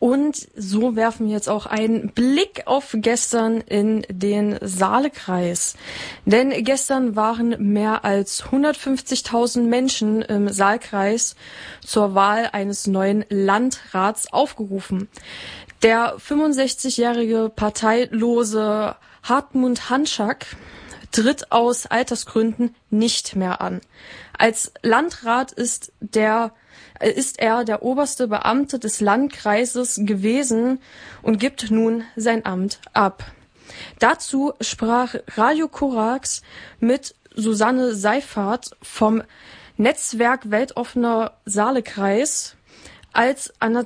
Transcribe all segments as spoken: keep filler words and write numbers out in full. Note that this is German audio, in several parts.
Und so werfen wir jetzt auch einen Blick auf gestern in den Saalekreis. Denn gestern waren mehr als hundertfünfzigtausend Menschen im Saalkreis zur Wahl eines neuen Landrats aufgerufen. Der fünfundsechzigjährige parteilose Hartmut Hanschak tritt aus Altersgründen nicht mehr an. Als Landrat ist der ist er der oberste Beamte des Landkreises gewesen und gibt nun sein Amt ab. Dazu sprach Radio Korax mit Susanne Seifert vom Netzwerk Weltoffener Saalekreis. Als Ana-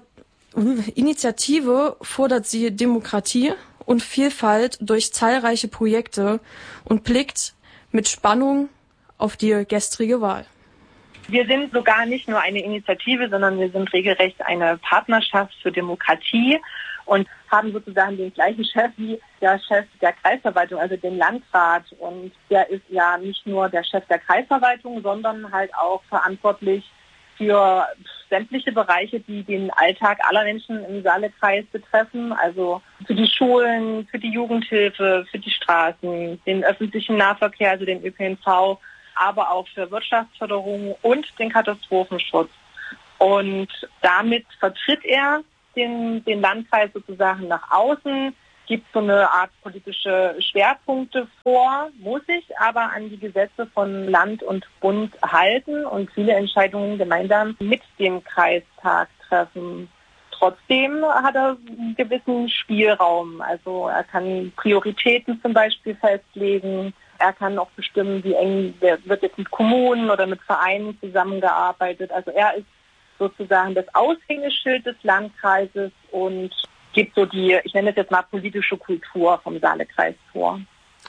Initiative fordert sie Demokratie und Vielfalt durch zahlreiche Projekte und blickt mit Spannung auf die gestrige Wahl. Wir sind sogar nicht nur eine Initiative, sondern wir sind regelrecht eine Partnerschaft für Demokratie und haben sozusagen den gleichen Chef wie der Chef der Kreisverwaltung, also den Landrat. Und der ist ja nicht nur der Chef der Kreisverwaltung, sondern halt auch verantwortlich für sämtliche Bereiche, die den Alltag aller Menschen im Saalekreis betreffen. Also für die Schulen, für die Jugendhilfe, für die Straßen, den öffentlichen Nahverkehr, also den Ö P N V, aber auch für Wirtschaftsförderung und den Katastrophenschutz. Und damit vertritt er den, den Landkreis sozusagen nach außen, gibt so eine Art politische Schwerpunkte vor, muss sich aber an die Gesetze von Land und Bund halten und viele Entscheidungen gemeinsam mit dem Kreistag treffen. Trotzdem hat er einen gewissen Spielraum. Also er kann Prioritäten zum Beispiel festlegen. Er kann auch bestimmen, wie eng wird jetzt mit Kommunen oder mit Vereinen zusammengearbeitet. Also er ist sozusagen das Aushängeschild des Landkreises und gibt so die, ich nenne es jetzt mal politische Kultur vom Saalekreis vor.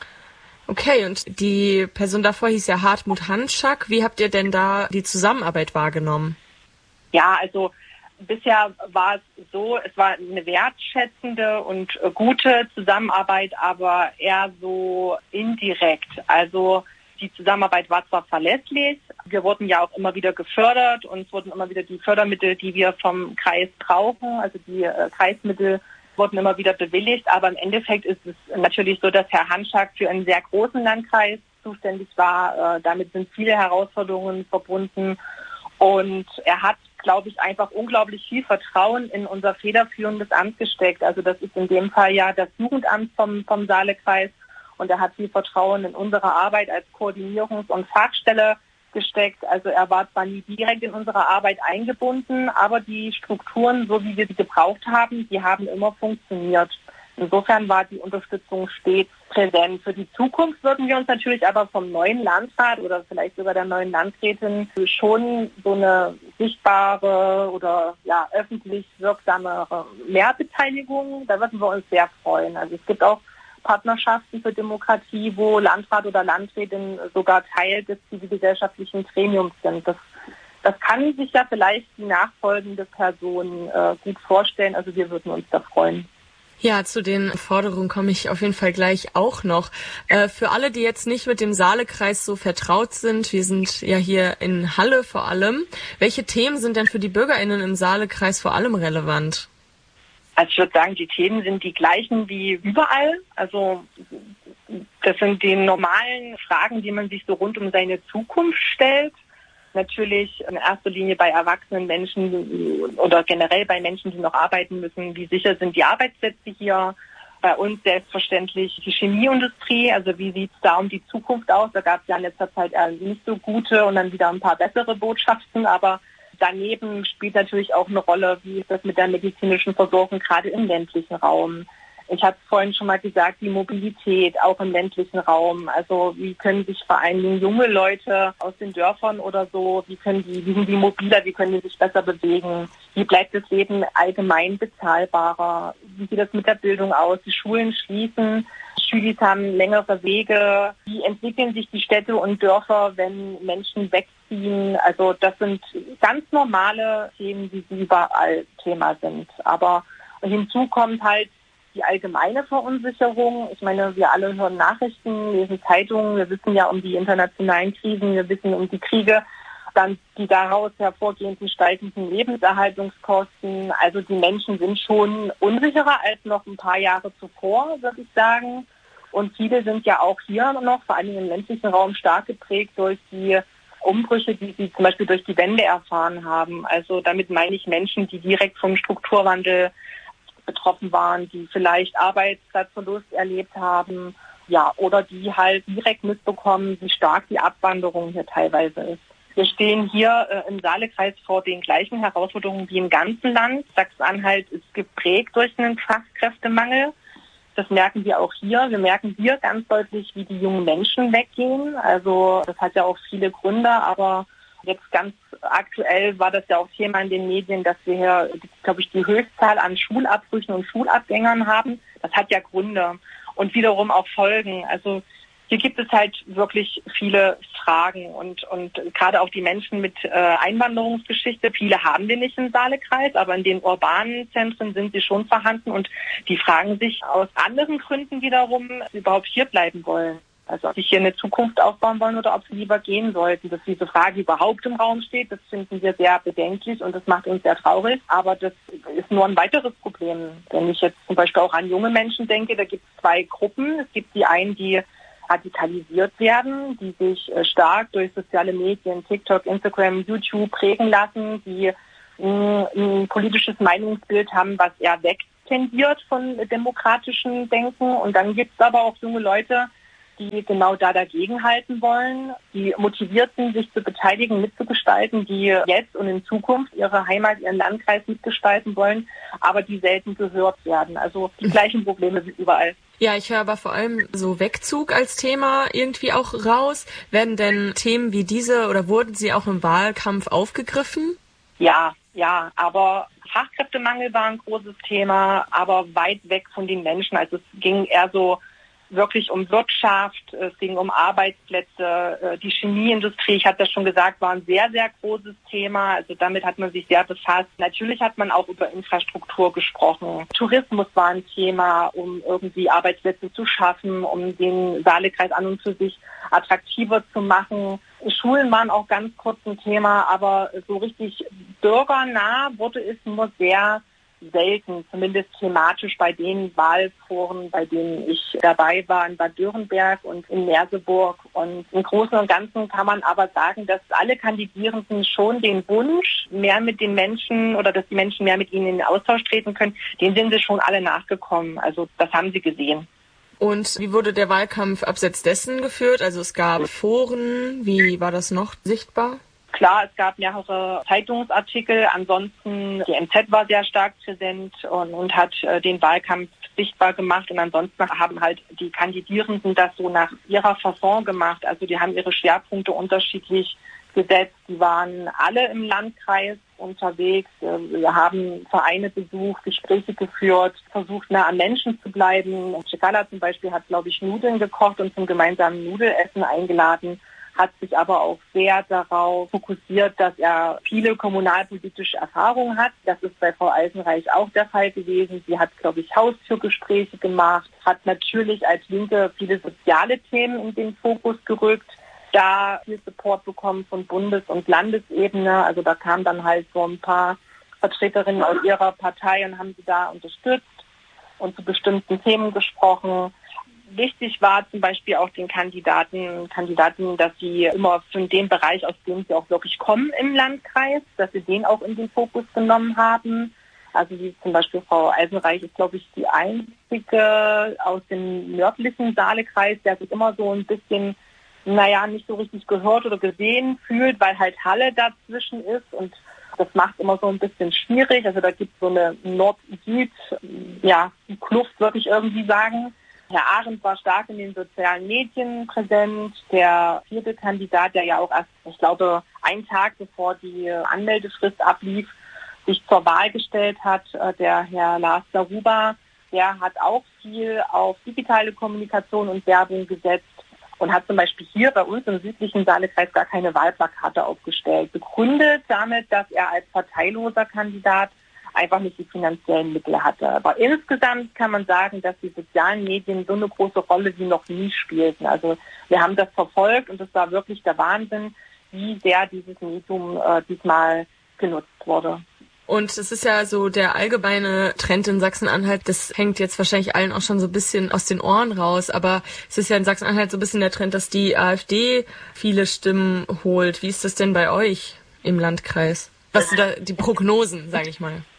Okay, und die Person davor hieß ja Hartmut Hanschak. Wie habt ihr denn da die Zusammenarbeit wahrgenommen? Ja, also bisher war es so, es war eine wertschätzende und gute Zusammenarbeit, aber eher so indirekt. Also die Zusammenarbeit war zwar verlässlich, wir wurden ja auch immer wieder gefördert und es wurden immer wieder die Fördermittel, die wir vom Kreis brauchen, also die äh, Kreismittel wurden immer wieder bewilligt, aber im Endeffekt ist es natürlich so, dass Herr Hanschak für einen sehr großen Landkreis zuständig war. Äh, damit sind viele Herausforderungen verbunden und er hat, glaube ich, einfach unglaublich viel Vertrauen in unser federführendes Amt gesteckt. Also das ist in dem Fall ja das Jugendamt vom, vom Saalekreis und er hat viel Vertrauen in unsere Arbeit als Koordinierungs- und Fachstelle gesteckt. Also er war zwar nie direkt in unsere Arbeit eingebunden, aber die Strukturen, so wie wir sie gebraucht haben, die haben immer funktioniert. Insofern war die Unterstützung stets präsent. Für die Zukunft würden wir uns natürlich aber vom neuen Landrat oder vielleicht sogar der neuen Landrätin schon so eine sichtbare oder ja öffentlich wirksamere Mehrbeteiligung, da würden wir uns sehr freuen. Also es gibt auch Partnerschaften für Demokratie, wo Landrat oder Landrätin sogar Teil des zivilgesellschaftlichen Gremiums sind. Das, das kann sich ja vielleicht die nachfolgende Person äh, gut vorstellen. Also wir würden uns da freuen. Ja, zu den Forderungen komme ich auf jeden Fall gleich auch noch. Äh, für alle, die jetzt nicht mit dem Saalekreis so vertraut sind, wir sind ja hier in Halle vor allem. Welche Themen sind denn für die BürgerInnen im Saalekreis vor allem relevant? Also ich würde sagen, die Themen sind die gleichen wie überall. Also das sind die normalen Fragen, die man sich so rund um seine Zukunft stellt. Natürlich in erster Linie bei erwachsenen Menschen oder generell bei Menschen, die noch arbeiten müssen. Wie sicher sind die Arbeitsplätze hier? Bei uns selbstverständlich die Chemieindustrie. Also wie sieht es da um die Zukunft aus? Da gab es ja in letzter Zeit eher nicht so gute und dann wieder ein paar bessere Botschaften. Aber daneben spielt natürlich auch eine Rolle, wie ist das mit der medizinischen Versorgung gerade im ländlichen Raum. Ich habe vorhin schon mal gesagt, die Mobilität auch im ländlichen Raum. Also wie können sich vor allen Dingen junge Leute aus den Dörfern oder so, wie können die, wie sind die mobiler, wie können die sich besser bewegen? Wie bleibt das Leben allgemein bezahlbarer? Wie sieht das mit der Bildung aus? Die Schulen schließen, Schülis haben längere Wege. Wie entwickeln sich die Städte und Dörfer, wenn Menschen wegziehen? Also das sind ganz normale Themen, die überall Thema sind. Aber hinzu kommt halt die allgemeine Verunsicherung. Ich meine, wir alle hören Nachrichten, lesen Zeitungen, wir wissen ja um die internationalen Krisen, wir wissen um die Kriege dann die daraus hervorgehenden steigenden Lebenserhaltungskosten. Also die Menschen sind schon unsicherer als noch ein paar Jahre zuvor, würde ich sagen. Und viele sind ja auch hier noch, vor allem im ländlichen Raum, stark geprägt durch die Umbrüche, die sie zum Beispiel durch die Wende erfahren haben. Also damit meine ich Menschen, die direkt vom Strukturwandel betroffen waren, die vielleicht Arbeitsplatzverlust erlebt haben, ja, oder die halt direkt mitbekommen, wie stark die Abwanderung hier teilweise ist. Wir stehen hier äh, im Saalekreis vor den gleichen Herausforderungen wie im ganzen Land. Sachsen-Anhalt ist geprägt durch einen Fachkräftemangel. Das merken wir auch hier. Wir merken hier ganz deutlich, wie die jungen Menschen weggehen. Also das hat ja auch viele Gründe, aber jetzt ganz aktuell war das ja auch Thema in den Medien, dass wir hier, glaube ich, die Höchstzahl an Schulabbrüchen und Schulabgängern haben. Das hat ja Gründe und wiederum auch Folgen. Also hier gibt es halt wirklich viele Fragen und, und gerade auch die Menschen mit äh, Einwanderungsgeschichte. Viele haben wir nicht im Saalekreis, aber in den urbanen Zentren sind sie schon vorhanden und die fragen sich aus anderen Gründen wiederum, ob sie überhaupt hier bleiben wollen. Also ob sie hier eine Zukunft aufbauen wollen oder ob sie lieber gehen sollten. Dass diese Frage überhaupt im Raum steht, das finden wir sehr bedenklich und das macht uns sehr traurig. Aber das ist nur ein weiteres Problem. Wenn ich jetzt zum Beispiel auch an junge Menschen denke, da gibt es zwei Gruppen. Es gibt die einen, die radikalisiert werden, die sich stark durch soziale Medien, TikTok, Instagram, YouTube prägen lassen, die ein, ein politisches Meinungsbild haben, was eher wegtendiert von demokratischem Denken. Und dann gibt es aber auch junge Leute, die genau da dagegenhalten wollen, die motiviert sind, sich zu beteiligen, mitzugestalten, die jetzt und in Zukunft ihre Heimat, ihren Landkreis mitgestalten wollen, aber die selten gehört werden. Also die gleichen Probleme sind überall. Ja, ich höre aber vor allem so Wegzug als Thema irgendwie auch raus. Werden denn Themen wie diese oder wurden sie auch im Wahlkampf aufgegriffen? Ja, ja, aber Fachkräftemangel war ein großes Thema, aber weit weg von den Menschen. Also es ging eher so wirklich um Wirtschaft, es ging um Arbeitsplätze, die Chemieindustrie, ich hatte das schon gesagt, war ein sehr, sehr großes Thema. Also damit hat man sich sehr befasst. Natürlich hat man auch über Infrastruktur gesprochen. Tourismus war ein Thema, um irgendwie Arbeitsplätze zu schaffen, um den Saalekreis an und für sich attraktiver zu machen. Schulen waren auch ganz kurz ein Thema, aber so richtig bürgernah wurde es nur sehr selten, zumindest thematisch bei den Wahlforen, bei denen ich dabei war, in Bad Dürrenberg und in Merseburg. Und im Großen und Ganzen kann man aber sagen, dass alle Kandidierenden schon den Wunsch, mehr mit den Menschen oder dass die Menschen mehr mit ihnen in den Austausch treten können, den sind sie schon alle nachgekommen. Also das haben sie gesehen. Und wie wurde der Wahlkampf abseits dessen geführt? Also es gab Foren, wie war das noch sichtbar? Klar, es gab mehrere Zeitungsartikel. Ansonsten, die M Z war sehr stark präsent und, und hat äh, den Wahlkampf sichtbar gemacht. Und ansonsten haben halt die Kandidierenden das so nach ihrer Fasson gemacht. Also die haben ihre Schwerpunkte unterschiedlich gesetzt. Die waren alle im Landkreis unterwegs. Wir haben Vereine besucht, Gespräche geführt, versucht, nah an Menschen zu bleiben. Chikala zum Beispiel hat, glaube ich, Nudeln gekocht und zum gemeinsamen Nudelessen eingeladen, hat sich aber auch sehr darauf fokussiert, dass er viele kommunalpolitische Erfahrungen hat. Das ist bei Frau Eisenreich auch der Fall gewesen. Sie hat, glaube ich, Haustürgespräche gemacht, hat natürlich als Linke viele soziale Themen in den Fokus gerückt, da viel Support bekommen von Bundes- und Landesebene. Also da kamen dann halt so ein paar Vertreterinnen aus ihrer Partei und haben sie da unterstützt und zu bestimmten Themen gesprochen. Wichtig war zum Beispiel auch den Kandidaten, Kandidaten, dass sie immer von dem Bereich, aus dem sie auch wirklich kommen im Landkreis, dass sie den auch in den Fokus genommen haben. Also wie zum Beispiel Frau Eisenreich ist, glaube ich, die einzige aus dem nördlichen Saalekreis, der sich immer so ein bisschen, naja, nicht so richtig gehört oder gesehen fühlt, weil halt Halle dazwischen ist und das macht immer so ein bisschen schwierig. Also da gibt es so eine Nord-Süd, ja, Kluft, würde ich irgendwie sagen. Herr Arendt war stark in den sozialen Medien präsent. Der vierte Kandidat, der ja auch erst, ich glaube, einen Tag bevor die Anmeldefrist ablief, sich zur Wahl gestellt hat, der Herr Lars Daruba, der hat auch viel auf digitale Kommunikation und Werbung gesetzt und hat zum Beispiel hier bei uns im südlichen Saalekreis gar keine Wahlplakate aufgestellt. Begründet damit, dass er als parteiloser Kandidat einfach nicht die finanziellen Mittel hatte. Aber insgesamt kann man sagen, dass die sozialen Medien so eine große Rolle wie noch nie spielten. Also wir haben das verfolgt und es war wirklich der Wahnsinn, wie sehr dieses Medium äh, diesmal genutzt wurde. Und es ist ja so der allgemeine Trend in Sachsen-Anhalt, das hängt jetzt wahrscheinlich allen auch schon so ein bisschen aus den Ohren raus, aber es ist ja in Sachsen-Anhalt so ein bisschen der Trend, dass die AfD viele Stimmen holt. Wie ist das denn bei euch im Landkreis? Was sind da die Prognosen, sage ich mal?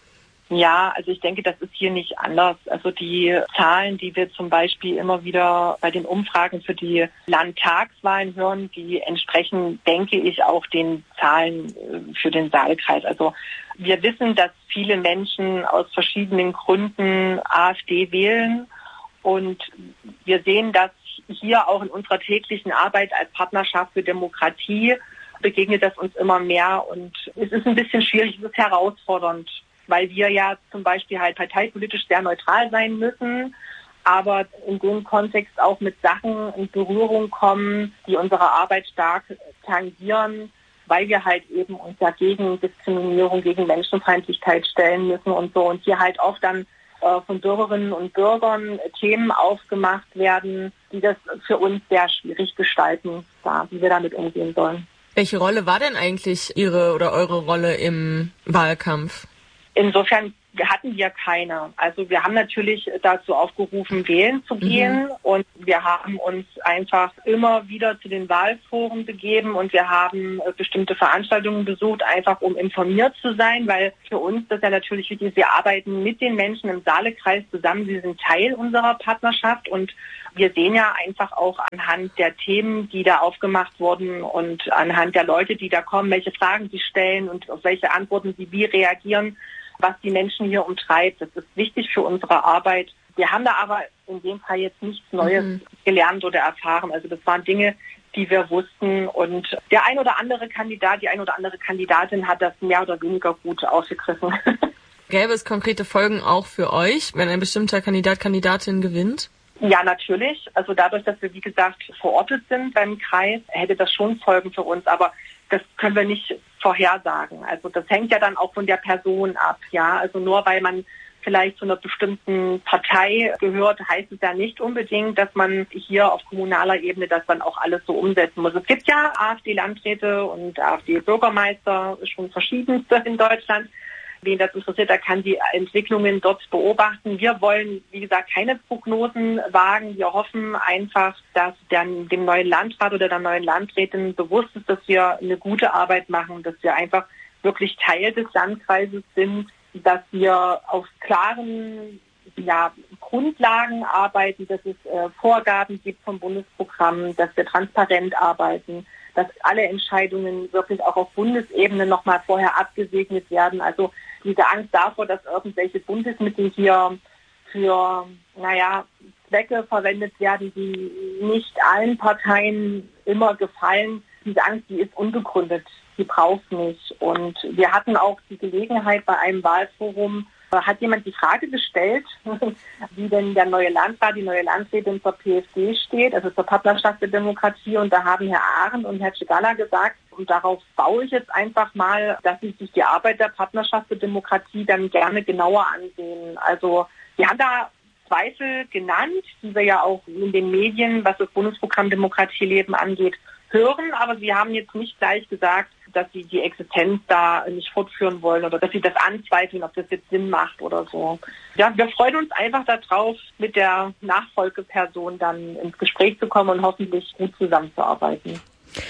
Ja, also ich denke, das ist hier nicht anders. Also die Zahlen, die wir zum Beispiel immer wieder bei den Umfragen für die Landtagswahlen hören, die entsprechen, denke ich, auch den Zahlen für den Saalkreis. Also wir wissen, dass viele Menschen aus verschiedenen Gründen AfD wählen und wir sehen, dass hier auch in unserer täglichen Arbeit als Partnerschaft für Demokratie begegnet das uns immer mehr und es ist ein bisschen schwierig, es ist herausfordernd, weil wir ja zum Beispiel halt parteipolitisch sehr neutral sein müssen, aber in dem Kontext auch mit Sachen in Berührung kommen, die unsere Arbeit stark tangieren, weil wir halt eben uns ja gegen Diskriminierung, gegen Menschenfeindlichkeit stellen müssen und so. Und hier halt auch dann äh, von Bürgerinnen und Bürgern Themen aufgemacht werden, die das für uns sehr schwierig gestalten, da, wie wir damit umgehen sollen. Welche Rolle war denn eigentlich Ihre oder eure Rolle im Wahlkampf? Insofern hatten wir keine. Also wir haben natürlich dazu aufgerufen, wählen zu gehen mhm. und wir haben uns einfach immer wieder zu den Wahlforen begeben und wir haben bestimmte Veranstaltungen besucht, einfach um informiert zu sein, weil für uns das ja natürlich wichtig ist, wir arbeiten mit den Menschen im Saalekreis zusammen, sie sind Teil unserer Partnerschaft und wir sehen ja einfach auch anhand der Themen, die da aufgemacht wurden und anhand der Leute, die da kommen, welche Fragen sie stellen und auf welche Antworten sie wie reagieren, was die Menschen hier umtreibt. Das ist wichtig für unsere Arbeit. Wir haben da aber in dem Fall jetzt nichts Neues mhm. gelernt oder erfahren. Also das waren Dinge, die wir wussten. Und der ein oder andere Kandidat, die ein oder andere Kandidatin hat das mehr oder weniger gut aufgegriffen. Gäbe es konkrete Folgen auch für euch, wenn ein bestimmter Kandidat, Kandidatin gewinnt? Ja, natürlich. Also dadurch, dass wir, wie gesagt, verortet sind beim Kreis, hätte das schon Folgen für uns. Aber das können wir nicht vorhersagen. Also das hängt ja dann auch von der Person ab. Ja, also nur weil man vielleicht zu einer bestimmten Partei gehört, heißt es ja nicht unbedingt, dass man hier auf kommunaler Ebene das dann auch alles so umsetzen muss. Es gibt ja AfD-Landräte und AfD-Bürgermeister, schon verschiedenste in Deutschland. Wen das interessiert, der kann die Entwicklungen dort beobachten. Wir wollen, wie gesagt, keine Prognosen wagen. Wir hoffen einfach, dass dann dem neuen Landrat oder der neuen Landrätin bewusst ist, dass wir eine gute Arbeit machen, dass wir einfach wirklich Teil des Landkreises sind, dass wir auf klaren ja, Grundlagen arbeiten, dass es äh, Vorgaben gibt vom Bundesprogramm, dass wir transparent arbeiten, dass alle Entscheidungen wirklich auch auf Bundesebene nochmal vorher abgesegnet werden. Also diese Angst davor, dass irgendwelche Bundesmittel hier für, naja, Zwecke verwendet werden, die nicht allen Parteien immer gefallen, diese Angst, die ist unbegründet. Die braucht nicht. Und wir hatten auch die Gelegenheit bei einem Wahlforum, hat jemand die Frage gestellt, wie denn der neue Landrat, die neue Landrätin zur P S D steht, also zur Partnerschaft für Demokratie. Und da haben Herr Ahren und Herr Cigala gesagt, und darauf baue ich jetzt einfach mal, dass sie sich die Arbeit der Partnerschaft für Demokratie dann gerne genauer ansehen. Also wir haben da Zweifel genannt, die wir ja auch in den Medien, was das Bundesprogramm Demokratie leben angeht, hören. Aber sie haben jetzt nicht gleich gesagt, dass sie die Existenz da nicht fortführen wollen oder dass sie das anzweifeln, ob das jetzt Sinn macht oder so. Ja, wir freuen uns einfach darauf, mit der Nachfolgeperson dann ins Gespräch zu kommen und hoffentlich gut zusammenzuarbeiten.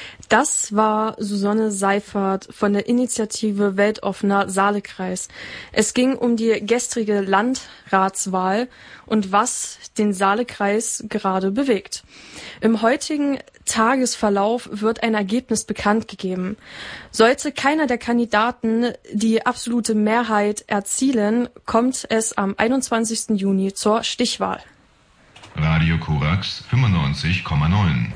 Das war Susanne Seifert von der Initiative Weltoffener Saalekreis. Es ging um die gestrige Landratswahl und was den Saalekreis gerade bewegt. Im heutigen Tagesverlauf wird ein Ergebnis bekannt gegeben. Sollte keiner der Kandidaten die absolute Mehrheit erzielen, kommt es am einundzwanzigsten Juni zur Stichwahl. Radio Korax fünfundneunzig Komma neun.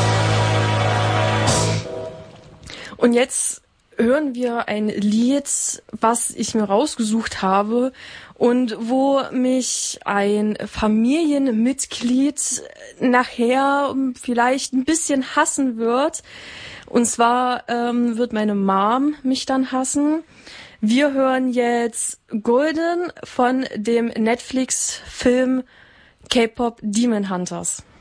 Und jetzt hören wir ein Lied, was ich mir rausgesucht habe und wo mich ein Familienmitglied nachher vielleicht ein bisschen hassen wird. Und zwar ähm, wird meine Mom mich dann hassen. Wir hören jetzt Golden von dem Netflix-Film K-Pop Demon Hunters.